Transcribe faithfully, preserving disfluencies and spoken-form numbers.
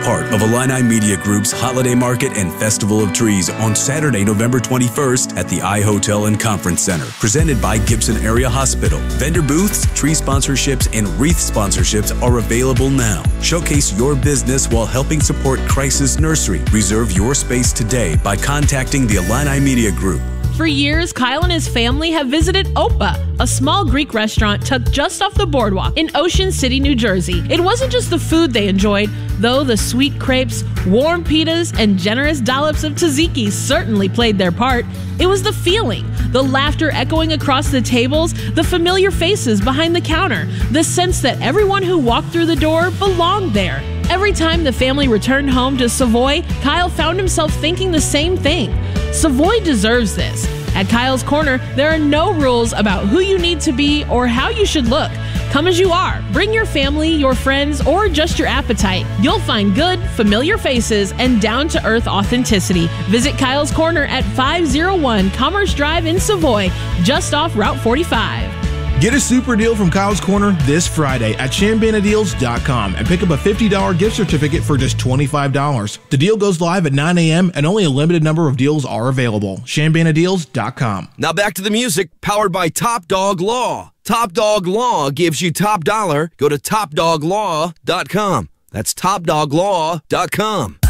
part of Illini Media Group's Holiday Market and Festival of Trees on Saturday, November twenty-first at the iHotel and Conference Center, presented by Gibson Area Hospital. Vendor booths, tree sponsorships, and wreath sponsorships are available now. Showcase your business while helping support Crisis Nursery. Reserve your space today by contacting the Illini Media Group. For years, Kyle and his family have visited Opa, a small Greek restaurant tucked just off the boardwalk in Ocean City, New Jersey. It wasn't just the food they enjoyed, though the sweet crepes, warm pitas, and generous dollops of tzatziki certainly played their part. It was the feeling, the laughter echoing across the tables, the familiar faces behind the counter, the sense that everyone who walked through the door belonged there. Every time the family returned home to Savoy, Kyle found himself thinking the same thing. Savoy deserves this. At Kyle's Corner, there are no rules about who you need to be or how you should look. Come as you are. Bring your family, your friends, or just your appetite. You'll find good, familiar faces and down-to-earth authenticity. Visit Kyle's Corner at five oh one Commerce Drive in Savoy, just off Route forty-five. Get a super deal from Kyle's Corner this Friday at Chambana Deals dot com and pick up a fifty dollars gift certificate for just twenty-five dollars. The deal goes live at nine a.m. and only a limited number of deals are available. Chambana Deals dot com. Now back to the music, powered by Top Dog Law. Top Dog Law gives you top dollar. Go to top dog law dot com. That's top dog law dot com.